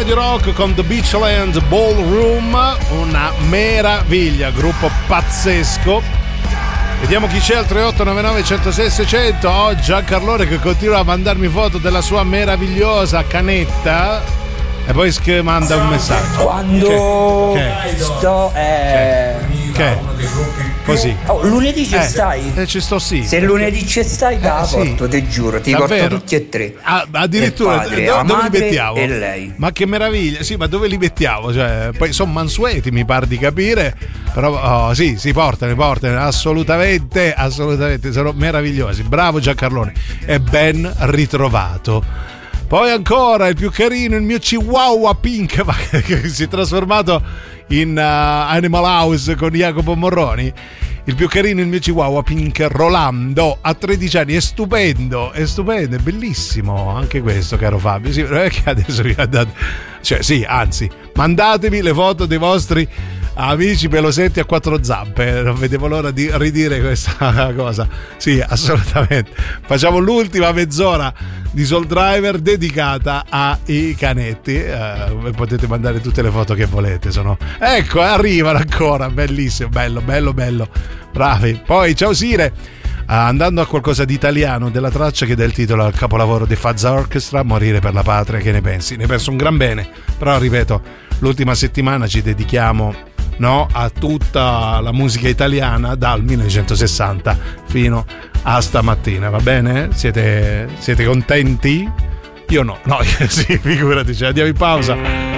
Radio Rock con The Beachland Ballroom, una meraviglia, gruppo pazzesco. Vediamo chi c'è al 3899 106 600. Oh, Giancarlone che continua a mandarmi foto della sua meravigliosa canetta e poi manda un messaggio. Quando sto così. Oh, lunedì ci stai? Ci sto, sì. Se lunedì ci stai, te la porto, te giuro, ti davvero? porto tutti e tre. Addirittura padre, dove li mettiamo? E lei. Ma che meraviglia, sì, ma dove li mettiamo? Cioè, poi sono mansueti, mi pare di capire. Però sì, si portano, assolutamente, sono meravigliosi. Bravo Giancarlone, e ben ritrovato. Poi ancora il più carino, il mio Chihuahua Pink, che si è trasformato in Animal House con Jacopo Morroni. Il più carino, il mio Chihuahua Pink, Rolando, a 13 anni, è stupendo, è bellissimo anche questo, caro Fabio. Sì, non è che adesso vi andate, cioè sì, anzi, mandatemi le foto dei vostri amici pelosetti a quattro zampe, non vedevo l'ora di ridire questa cosa. Sì, assolutamente. Facciamo l'ultima mezz'ora di Soul Driver dedicata ai canetti. Potete mandare tutte le foto che volete, ecco, arrivano ancora, bellissimo, bello, bravi. Poi ciao Sire, andando a qualcosa di italiano, della traccia che dà il titolo al capolavoro dei Fuzz Orchestra, Morire per la patria, che ne pensi? Ne penso un gran bene, però ripeto, l'ultima settimana ci dedichiamo a tutta la musica italiana dal 1960 fino a stamattina, va bene? Siete contenti? Io no, sì, figurati, andiamo in pausa.